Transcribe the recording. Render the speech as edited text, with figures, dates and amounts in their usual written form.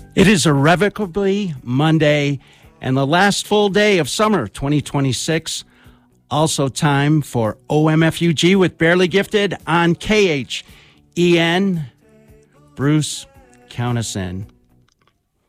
It is irrevocably Monday and the last full day of summer 2026. Also time for OMFUG with Barely Gifted on KHEN. Bruce, count us in.